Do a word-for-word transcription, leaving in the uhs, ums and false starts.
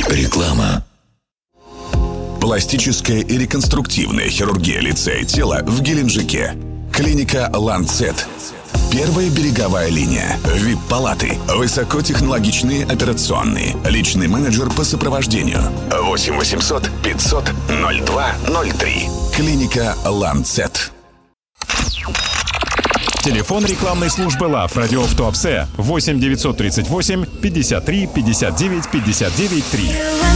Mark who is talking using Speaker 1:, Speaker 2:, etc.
Speaker 1: Реклама.
Speaker 2: Пластическая и реконструктивная хирургия лица и тела в Геленджике. Клиника «Ланцет». Первая береговая линия. ви ай пи-палаты. Высокотехнологичные операционные. Личный менеджер по сопровождению. восемь восемьсот пятьсот ноль два ноль три. Клиника «Ланцет».
Speaker 3: Телефон рекламной службы ЛАВ «Радиоф Туапсе» восемь девятьсот тридцать восемь пятьдесят три пятьдесят девять пятьдесят девять три.